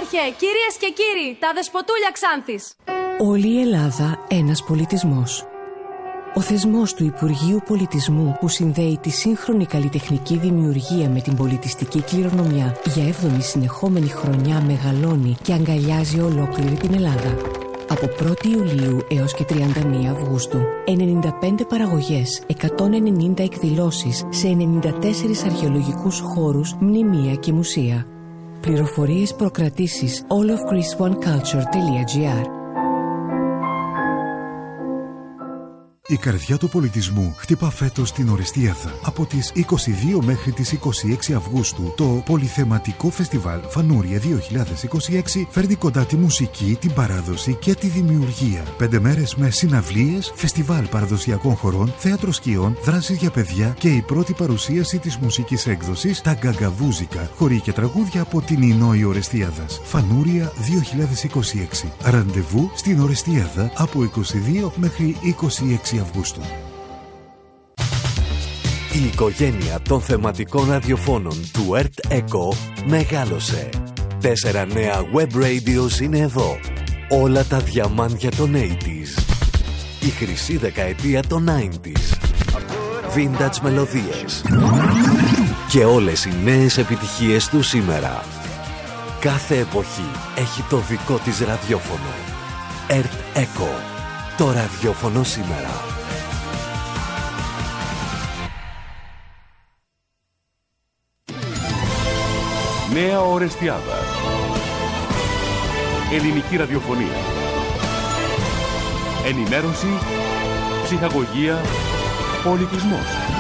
Δήμαρχε, κυρίες και κύριοι, τα δεσποτούλια Ξάνθης. Όλη η Ελλάδα ένας πολιτισμός. Ο θεσμός του Υπουργείου Πολιτισμού που συνδέει τη σύγχρονη καλλιτεχνική δημιουργία με την πολιτιστική κληρονομιά για 7η συνεχόμενη χρονιά μεγαλώνει και αγκαλιάζει ολόκληρη την Ελλάδα. Από 1η Ιουλίου έως και 31 Αυγούστου, 95 παραγωγές, 190 εκδηλώσεις σε 94 αρχαιολογικούς χώρους, μνημεία και μουσεία. Πληροφορίες προκρατήσεις allofgreeceoneculture.gr. Η καρδιά του πολιτισμού χτυπά φέτος στην Ορεστίαδα. Από τις 22 μέχρι τις 26 Αυγούστου, το πολυθεματικό φεστιβάλ Φανούρια 2026 φέρνει κοντά τη μουσική, την παράδοση και τη δημιουργία. 5 μέρες με συναυλίες, φεστιβάλ παραδοσιακών χορών, θέατρο σκιών, δράσεις για παιδιά και η πρώτη παρουσίαση της μουσικής έκδοσης «Τα Γκαγκαβούζικα», χοροί και τραγούδια από την Ινόη Ορεστίαδας. Φανούρια 2026. Ραντεβού στην Ορεστίαδα από 22 μέχρι 26 Αυγούστου. Η οικογένεια των θεματικών ραδιοφώνων του Earth Echo μεγάλωσε. 4 νέα web radios είναι εδώ. Όλα τα διαμάντια των 80s. Η χρυσή δεκαετία των 90s. Vintage μελωδίες. Και όλες οι νέες επιτυχίες του σήμερα. Κάθε εποχή έχει το δικό της ραδιόφωνο. Earth Echo. Το ραδιόφωνο σήμερα. Νέα Ορεστιάδα. Ελληνική ραδιοφωνία. Ενημέρωση, ψυχαγωγία, πολιτισμός.